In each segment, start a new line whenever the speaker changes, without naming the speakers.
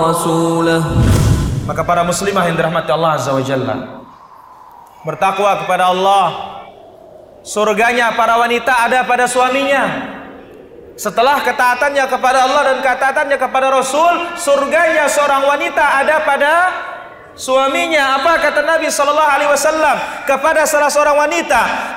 Rasulah. Maka para muslimah yang dirahmati Allah Azza wa Jalla, bertakwa kepada Allah. Surganya para wanita ada pada suaminya. Setelah ketaatannya kepada Allah dan ketaatannya kepada Rasul, surganya seorang wanita ada pada suaminya. Apa kata Nabi sallallahu alaihi wasallam kepada salah seorang wanita?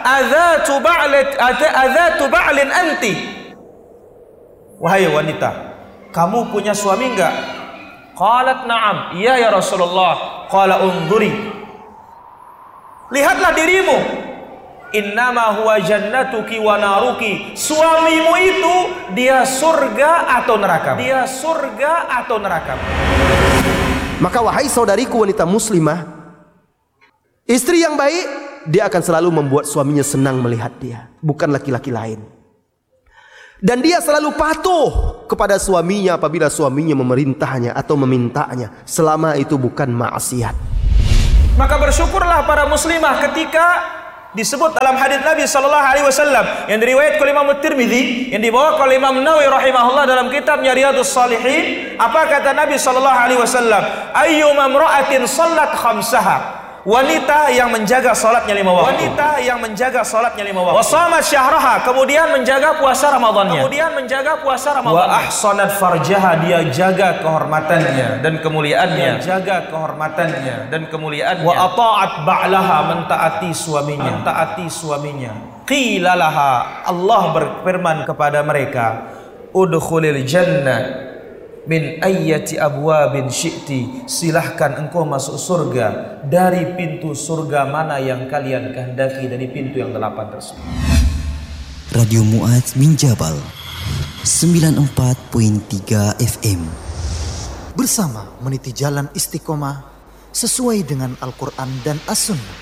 Adzatu ba'lin anti. Wahai wanita, kamu punya suami enggak? Qalat na'am. Iya ya Rasulullah. Qala unzuri. Lihatlah dirimu. Innama huwa jannatuki wa naruki. Suamimu itu dia surga atau neraka. Dia surga atau neraka.
Maka wahai saudariku wanita muslimah, istri yang baik dia akan selalu membuat suaminya senang melihat dia, bukan laki-laki lain. Dan dia selalu patuh kepada suaminya apabila suaminya memerintahnya atau memintanya, selama itu bukan maksiat.
Maka bersyukurlah para muslimah ketika disebut dalam hadis Nabi sallallahu alaihi wasallam yang diriwayatkan oleh Imam Tirmidzi, yang dibawa oleh Imam Nawawi rahimahullah dalam kitabnya Riyadhus Shalihin. Apa kata Nabi sallallahu alaihi wasallam? Ayyuma imra'atin shallat khamsaha. Wanita yang menjaga salatnya 5 waktu. Wanita yang menjaga salatnya 5 waktu. Wa shamat syahraha, kemudian menjaga puasa Ramadannya. Kemudian menjaga puasa Ramadan. Wa ahsanat farjaha, dia jaga kehormatannya dan kemuliaannya. Dia jaga kehormatannya dan kemuliaannya. Wa ata'at ba'laha, mentaati suaminya. Mentaati suaminya. Qila laha, Allah berfirman kepada mereka, udkhulil jannah min ayyati abwabin syi'ti. Silahkan engkau masuk surga dari pintu surga mana yang kalian kehendaki, dari pintu yang 8 tersebut.
Radio Mu'adz bin Jabal 94.3 FM, bersama meniti jalan istiqomah sesuai dengan Al-Quran dan As-Sunnah.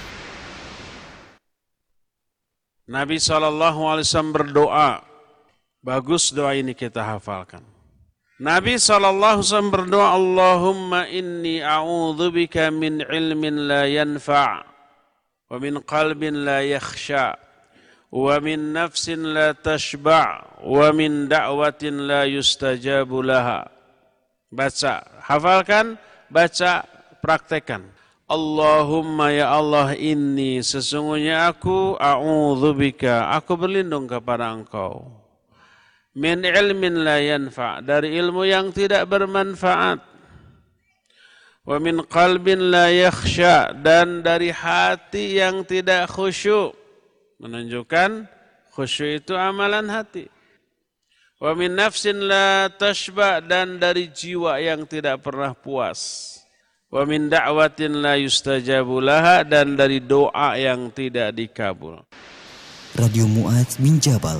Nabi SAW berdoa. Bagus doa ini kita hafalkan. Nabi SAW berdoa, Allahumma inni a'udzubika min ilmin la yanfa' wa min qalbin la yakhsha' wa min nafsin la tashba' wa min da'watin la yustajabu laha. Baca, hafalkan, baca, praktekkan. Allahumma ya Allah, inni sesungguhnya aku a'udzubika, aku berlindung kepada Engkau. Min ilmin la yanfa', dari ilmu yang tidak bermanfaat. Wa min qalbin la yakhsha, dan dari hati yang tidak khusyuk. Menunjukkan khusyuk itu amalan hati. Wa min nafsin la tashba, dan dari jiwa yang tidak pernah puas. Wa min da'watin la yustajabu laha, dan dari doa yang tidak dikabul.
Radio Mu'adz bin Jabal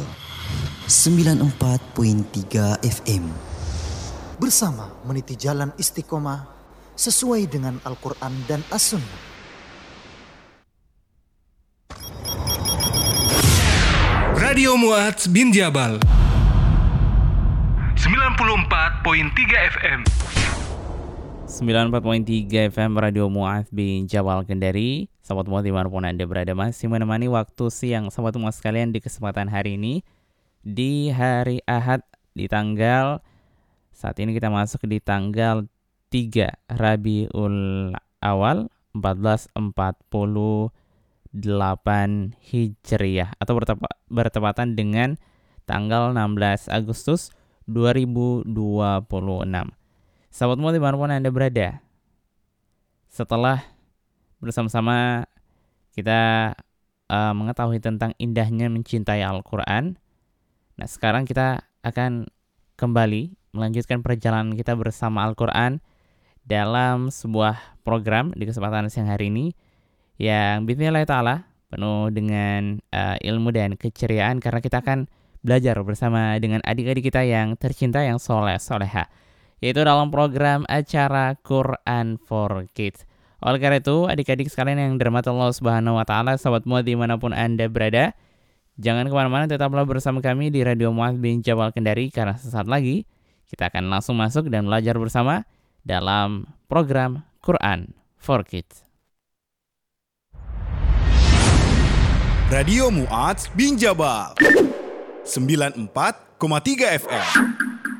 94.3 FM, bersama meniti jalan istiqomah sesuai dengan Al-Quran dan As-Sunnah.
Radio Mu'adz bin Jabal 94.3 FM.
94.3 FM Radio Mu'adz bin Jabal Kendari. Sahabat Mu'adz dimanapun Anda berada, masih menemani waktu siang sahabat Mu'adz sekalian di kesempatan hari ini, di hari Ahad, di tanggal, saat ini kita masuk di tanggal 3 Rabiul Awal 1448 Hijriah, atau bertepatan dengan tanggal 16 Agustus 2026. Sahabat Mu'adz dimanapun Anda berada, setelah bersama-sama kita mengetahui tentang indahnya mencintai Al-Quran, nah sekarang kita akan kembali melanjutkan perjalanan kita bersama Al-Quran dalam sebuah program di kesempatan siang hari ini yang bismillah ta'ala penuh dengan ilmu dan keceriaan, karena kita akan belajar bersama dengan adik-adik kita yang tercinta, yang soleh-soleha, yaitu dalam program acara Quran for Kids. Oleh karena itu, adik-adik sekalian yang dirahmati Allah Subhanahu wa Ta'ala, sahabat Mu'adz dimanapun Anda berada, jangan kemana-mana, tetaplah bersama kami di Radio Mu'adz bin Jabal Kendari, karena sesaat lagi kita akan langsung masuk dan belajar bersama dalam program Quran for Kids.
Radio Mu'adz bin Jabal 94,3 FM.